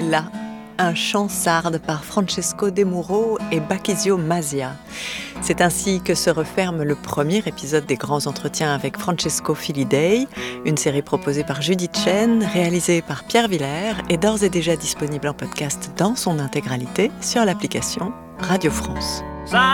Là, un chant sarde par Francesco De Muro et Bachisio Masia. C'est ainsi que se referme le premier épisode des Grands Entretiens avec Francesco Filidei, une série proposée par Judith Chen, réalisée par Pierre Villers et d'ores et déjà disponible en podcast dans son intégralité sur l'application Radio France.